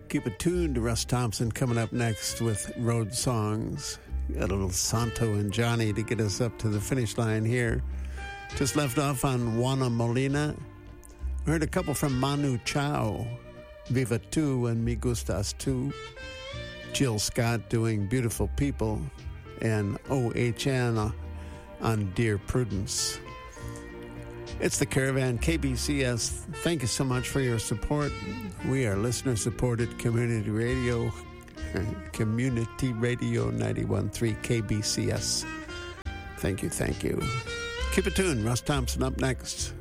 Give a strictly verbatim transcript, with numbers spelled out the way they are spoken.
Keep it tuned to Russ Thompson coming up next with Road Songs. Got a little Santo and Johnny to get us up to the finish line here. Just left off on Juana Molina. We heard a couple from Manu Chao, Viva Tu and Me Gustas Tu. Jill Scott doing Beautiful People, and O H N on Dear Prudence. It's the Caravan, K B C S. Thank you so much for your support. We are listener-supported community radio, community radio ninety-one point three K B C S. Thank you, thank you. Keep it tuned. Russ Thompson up next.